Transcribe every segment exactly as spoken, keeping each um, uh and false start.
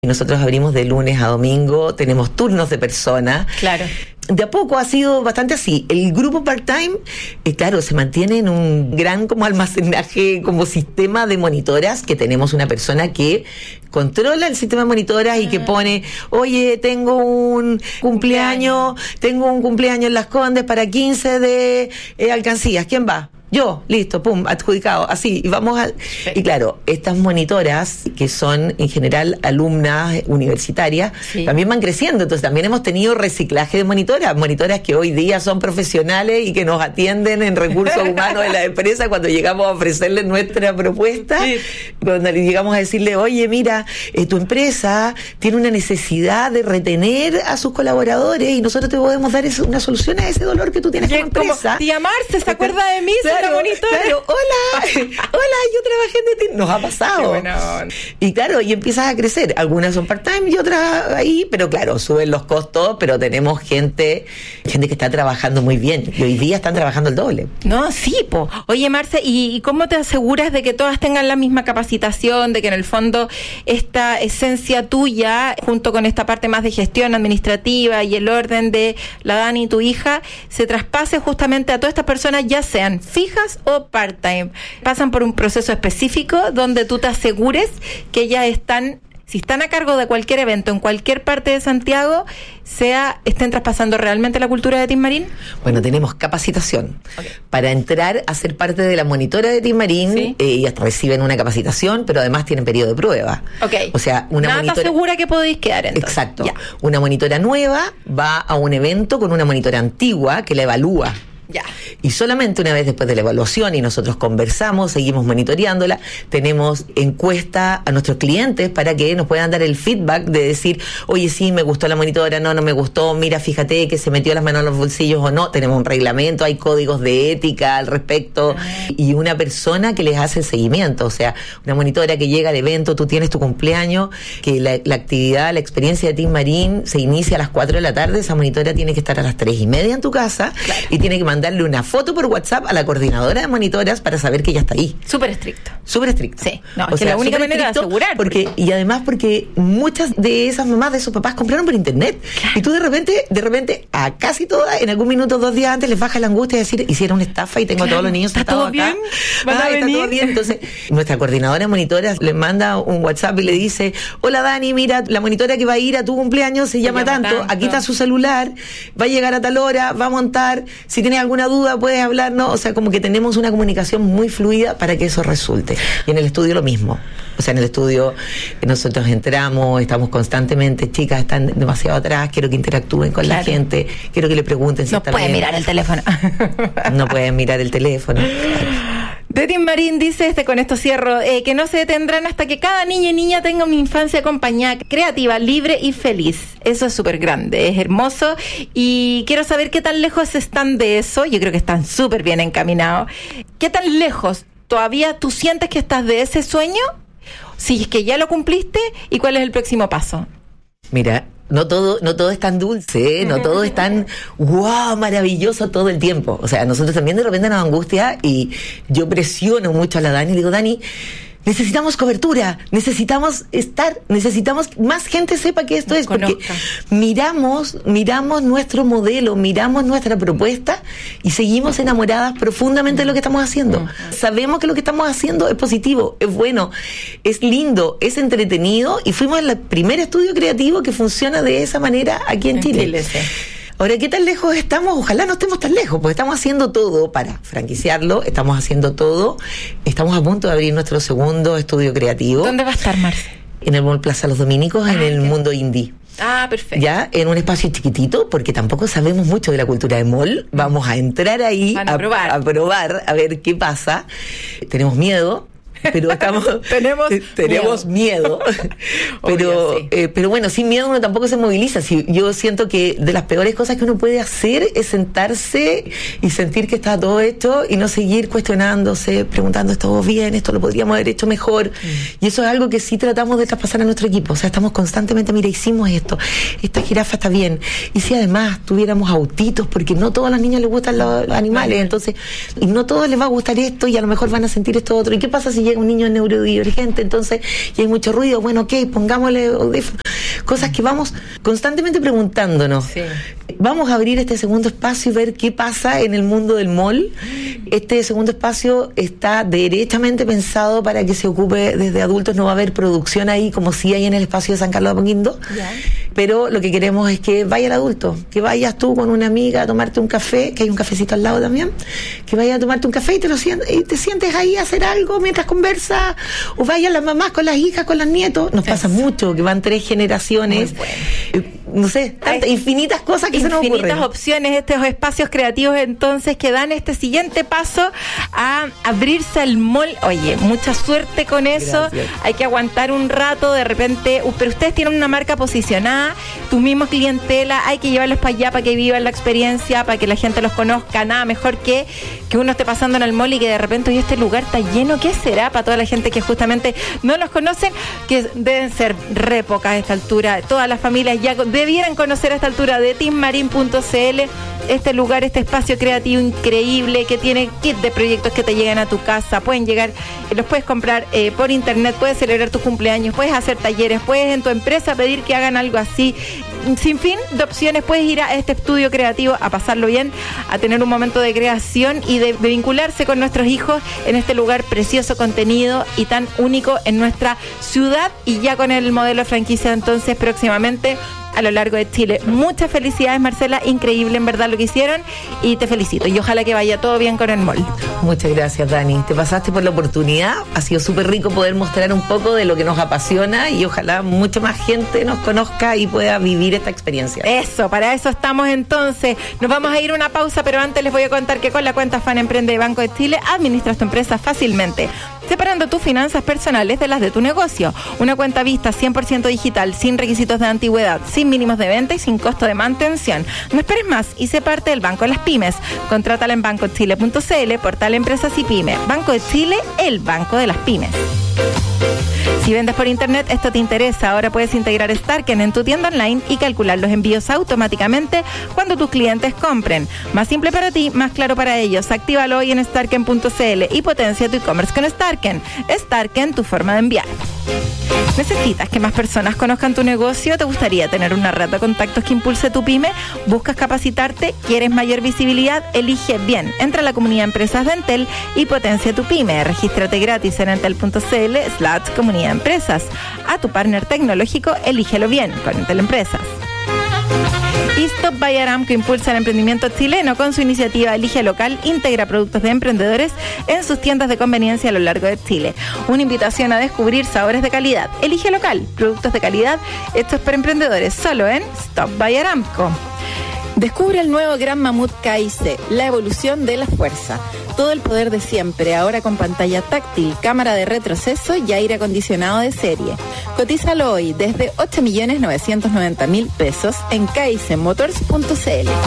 Y nosotros abrimos de lunes a domingo, tenemos turnos de personas. Claro. De a poco ha sido bastante así. El grupo part-time, eh, claro, se mantiene en un gran como almacenaje, como sistema de monitoras, que tenemos una persona que controla el sistema de monitoras y que pone, oye, tengo un cumpleaños, tengo un cumpleaños en Las Condes para quince de eh, alcancías, ¿quién va? Yo, listo, pum, adjudicado, así, y vamos a... Sí. Y claro, estas monitoras, que son en general alumnas universitarias, sí, también van creciendo, entonces también hemos tenido reciclaje de monitoras, monitoras que hoy día son profesionales y que nos atienden en recursos humanos de la empresa cuando llegamos a ofrecerles nuestra propuesta, sí, cuando llegamos a decirle, oye, mira, eh, tu empresa tiene una necesidad de retener a sus colaboradores y nosotros te podemos dar eso, una solución a ese dolor que tú tienes como empresa. Tía Marce, ¿se acuerda de mí? Claro, claro, hola, hola, yo trabajé en ti. Nos ha pasado. Bueno. Y claro, y empiezas a crecer. Algunas son part-time y otras ahí, pero claro, suben los costos, pero tenemos gente, gente que está trabajando muy bien. Y hoy día están trabajando el doble. No, sí, po. Oye, Marce, ¿y, y cómo te aseguras de que todas tengan la misma capacitación, de que en el fondo esta esencia tuya, junto con esta parte más de gestión administrativa y el orden de la Dani, tu hija, se traspase justamente a todas estas personas, ya sean fijas o part-time? Pasan por un proceso específico donde tú te asegures que ellas están, si están a cargo de cualquier evento en cualquier parte de Santiago, sea estén traspasando realmente la cultura de Team Marín. Bueno, tenemos capacitación. Okay. Para entrar a ser parte de la monitora de Team Marín, ¿sí? eh, ellas reciben una capacitación, pero además tienen periodo de prueba. Okay. O sea, una Nada monitora... te asegura que podéis quedar entonces. Exacto. Ya. Una monitora nueva va a un evento con una monitora antigua que la evalúa. Ya. Y solamente una vez después de la evaluación y nosotros conversamos, seguimos monitoreándola, tenemos encuesta a nuestros clientes para que nos puedan dar el feedback de decir, oye, sí, me gustó la monitora, no, no me gustó, mira, fíjate que se metió las manos en los bolsillos o no. Tenemos un reglamento, hay códigos de ética al respecto, y una persona que les hace el seguimiento, o sea, una monitora que llega al evento, tú tienes tu cumpleaños, que la, la actividad, la experiencia de Team Marín se inicia a las cuatro de la tarde, esa monitora tiene que estar a las tres y media en tu casa, claro, y tiene que mandar darle una foto por WhatsApp a la coordinadora de monitoras para saber que ella está ahí. Súper estricto. Súper estricto. Sí, no, o es sea, que la única manera de asegurar. Porque, porque, y además porque muchas de esas mamás, de esos papás, compraron por internet. Claro. Y tú de repente, de repente, a casi todas, en algún minuto, dos días antes, les baja la angustia de decir, hicieron una estafa y tengo claro, a todos los niños ¿está todo acá. bien? ¿Van ah, a venir? Está todo bien. Entonces, nuestra coordinadora de monitoras le manda un WhatsApp y le dice, hola Dani, mira, la monitora que va a ir a tu cumpleaños se, se llama, llama tanto, tanto, aquí está su celular, va a llegar a tal hora, va a montar, si tienes alguna duda puedes hablar, ¿no? O sea, como que tenemos una comunicación muy fluida para que eso resulte. Y en el estudio lo mismo. O sea, en el estudio nosotros entramos, estamos constantemente, chicas están demasiado atrás, quiero que interactúen con claro, la gente, quiero que le pregunten si no está pueden bien. mirar el teléfono. No pueden mirar el teléfono. Claro. De Team Marín dice, este con esto cierro, eh, que no se detendrán hasta que cada niño y niña tenga una infancia acompañada, creativa, libre y feliz. Eso es súper grande, es hermoso, y quiero saber qué tan lejos están de eso. Yo creo que están súper bien encaminados. ¿Qué tan lejos todavía tú sientes que estás de ese sueño? Si es que ya lo cumpliste, ¿y cuál es el próximo paso? Mira, no todo, no todo es tan dulce, ¿eh? No todo es tan wow, maravilloso todo el tiempo. O sea, nosotros también de repente nos angustia y yo presiono mucho a la Dani y digo, Dani, necesitamos cobertura, necesitamos estar, necesitamos más gente sepa que esto Nos es, porque conozca. miramos, miramos nuestro modelo, miramos nuestra propuesta y seguimos enamoradas profundamente de lo que estamos haciendo. Uh-huh. Sabemos que lo que estamos haciendo es positivo, es bueno, es lindo, es entretenido y fuimos el primer estudio creativo que funciona de esa manera aquí en, en Chile. Chile sí. Ahora, ¿qué tan lejos estamos? Ojalá no estemos tan lejos, porque estamos haciendo todo para franquiciarlo, estamos haciendo todo, estamos a punto de abrir nuestro segundo estudio creativo. ¿Dónde va a estar, Marce? En el Mall Plaza Los Dominicos, ah, en el okay. mundo indie. Ah, perfecto. Ya, en un espacio chiquitito, porque tampoco sabemos mucho de la cultura de mall. Vamos a entrar ahí a, a, probar. a probar, a ver qué pasa. Tenemos miedo. Pero estamos tenemos tenemos miedo, miedo. pero Obvio, sí. eh, pero bueno, sin miedo uno tampoco se moviliza. Si, yo siento que de las peores cosas que uno puede hacer es sentarse y sentir que está todo hecho y no seguir cuestionándose, preguntando, ¿esto bien? ¿Esto lo podríamos haber hecho mejor? Mm. Y eso es algo que sí tratamos de traspasar a nuestro equipo. O sea, estamos constantemente, mira, hicimos esto, esta jirafa está bien. Y si además tuviéramos autitos, porque no a todas las niñas les gustan los, los animales, entonces, y no a todos les va a gustar esto y a lo mejor van a sentir esto otro. ¿Y qué pasa si llega un niño neurodivergente, entonces, y hay mucho ruido, bueno, ok, pongámosle audífonos. Cosas que vamos constantemente preguntándonos. Sí. Vamos a abrir este segundo espacio y ver qué pasa en el mundo del mall. Este segundo espacio está derechamente pensado para que se ocupe desde adultos. No va a haber producción ahí como si hay en el espacio de San Carlos de Apoquindo. Yeah. Pero lo que queremos es que vaya el adulto, que vayas tú con una amiga a tomarte un café, que hay un cafecito al lado también, que vayas a tomarte un café y te lo sientes, y te sientes ahí a hacer algo mientras conversas, o vayan las mamás con las hijas, con los nietos. Nos pasa mucho que van tres generaciones. Bueno. No sé, tantas, infinitas cosas que se nos ocurren. Infinitas opciones, estos espacios creativos entonces que dan este siguiente paso a abrirse al mall. Oye, mucha suerte con eso. Gracias. Hay que aguantar un rato, de repente, uh, pero ustedes tienen una marca posicionada, tus mismos clientela, hay que llevarlos para allá para que vivan la experiencia, para que la gente los conozca. Nada mejor que que uno esté pasando en el mall y que de repente, oye, este lugar está lleno. ¿Qué será para toda la gente que justamente no los conocen? Que deben ser re pocas a esta altura. Todas las familias ya debieran conocer a esta altura de teammarin punto c l, este lugar, este espacio creativo increíble que tiene kit de proyectos que te llegan a tu casa, pueden llegar, los puedes comprar eh, por internet, puedes celebrar tus cumpleaños, puedes hacer talleres, puedes en tu empresa pedir que hagan algo así, sin fin de opciones. Puedes ir a este estudio creativo a pasarlo bien, a tener un momento de creación y de, de vincularse con nuestros hijos en este lugar precioso, contenido y tan único en nuestra ciudad, y ya con el modelo franquicia entonces próximamente a lo largo de Chile. Muchas felicidades, Marcela, increíble en verdad lo que hicieron y te felicito y ojalá que vaya todo bien con el mall. Muchas gracias, Dani, te pasaste por la oportunidad, ha sido súper rico poder mostrar un poco de lo que nos apasiona y ojalá mucha más gente nos conozca y pueda vivir esta experiencia. Eso, para eso estamos entonces. Nos vamos a ir a una pausa, pero antes les voy a contar que con la cuenta Fan Emprende de Banco de Chile administras tu empresa fácilmente, separando tus finanzas personales de las de tu negocio. Una cuenta vista cien por ciento digital, sin requisitos de antigüedad, sin mínimos de venta y sin costo de mantención. No esperes más y sé parte del Banco de las Pymes. Contrátala en banco chile punto c l, portal Empresas y Pyme. Banco de Chile, el banco de las pymes. Si vendes por internet, esto te interesa. Ahora puedes integrar Starken en tu tienda online y calcular los envíos automáticamente cuando tus clientes compren. Más simple para ti, más claro para ellos. Actívalo hoy en starken punto c l y potencia tu e-commerce con Starken. Starken, tu forma de enviar. ¿Necesitas que más personas conozcan tu negocio? ¿Te gustaría tener una red de contactos que impulse tu pyme? ¿Buscas capacitarte? ¿Quieres mayor visibilidad? Elige bien. Entra a la comunidad Empresas de Entel y potencia tu pyme. Regístrate gratis en entel punto c l slash comunidad empresas. A tu partner tecnológico, elígelo bien con Entel Empresas. Y Stop by Aramco impulsa el emprendimiento chileno con su iniciativa Elige Local, integra productos de emprendedores en sus tiendas de conveniencia a lo largo de Chile. Una invitación a descubrir sabores de calidad. Elige Local, productos de calidad hechos por emprendedores, solo en Stop by Aramco. Descubre el nuevo Gran Mamut K I C, la evolución de la fuerza. Todo el poder de siempre, ahora con pantalla táctil, cámara de retroceso y aire acondicionado de serie. Cotízalo hoy desde ocho millones novecientos noventa mil pesos en k i c motors punto c l.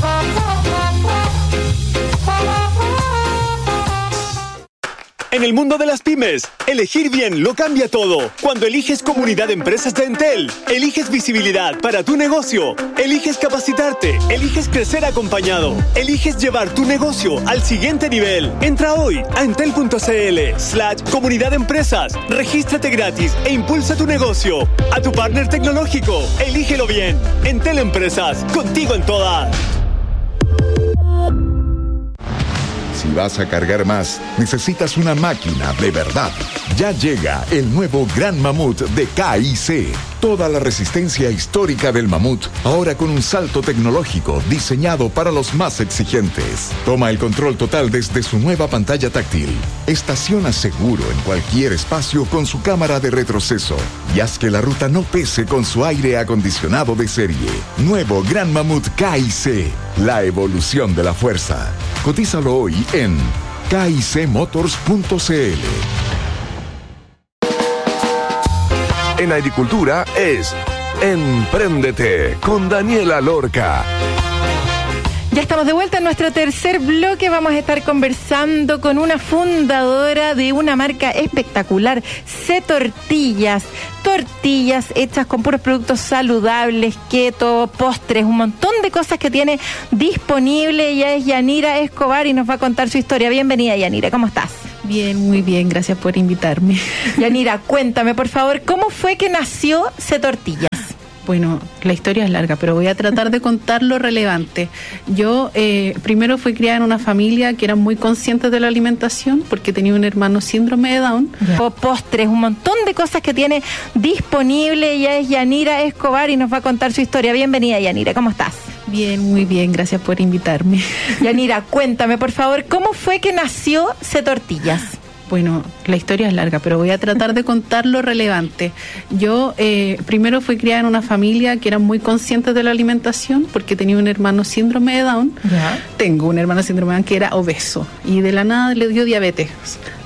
En el mundo de las pymes, elegir bien lo cambia todo. Cuando eliges Comunidad de Empresas de Entel, eliges visibilidad para tu negocio, eliges capacitarte, eliges crecer acompañado, eliges llevar tu negocio al siguiente nivel. Entra hoy a entel punto c l slash comunidad de empresas, regístrate gratis e impulsa tu negocio. A tu partner tecnológico, elígelo bien. Entel Empresas, contigo en todas. Si vas a cargar más, necesitas una máquina de verdad. Ya llega el nuevo Gran Mamut de K I C. Toda la resistencia histórica del Mamut, ahora con un salto tecnológico diseñado para los más exigentes. Toma el control total desde su nueva pantalla táctil. Estaciona seguro en cualquier espacio con su cámara de retroceso y haz que la ruta no pese con su aire acondicionado de serie. Nuevo Gran Mamut K I C, la evolución de la fuerza. Cotízalo hoy en k i c motors punto c l. En agricultura es Empréndete con Daniela Lorca. Ya estamos de vuelta en nuestro tercer bloque. Vamos a estar conversando con una fundadora de una marca espectacular, C Tortillas. Tortillas hechas con puros productos saludables, keto, postres, un montón de cosas que tiene disponible. Ella es Yanira Escobar y nos va a contar su historia. Bienvenida, Yanira, ¿cómo estás? Bien, muy bien, gracias por invitarme. Yanira, cuéntame por favor, ¿cómo fue que nació C Tortillas? Bueno, la historia es larga, pero voy a tratar de contar lo relevante. Yo eh, primero fui criada en una familia que era muy consciente de la alimentación porque tenía un hermano síndrome de Down. O postres, un montón de cosas que tiene disponible. Ella es Yanira Escobar y nos va a contar su historia. Bienvenida, Yanira, ¿cómo estás? Bien, muy bien, gracias por invitarme. Yanira, cuéntame por favor, ¿cómo fue que nació C Tortillas? Bueno, la historia es larga, pero voy a tratar de contar lo relevante. Yo eh, primero fui criada en una familia que era muy consciente de la alimentación porque tenía un hermano síndrome de Down. ¿Ya? Tengo un hermano síndrome de Down que era obeso y de la nada le dio diabetes.